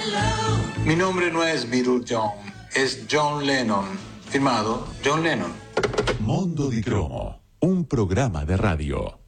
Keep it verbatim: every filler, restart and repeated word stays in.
Mi nombre no es Beatle John, es John Lennon. Firmado John Lennon. Mondo di Cromo, un programa de radio.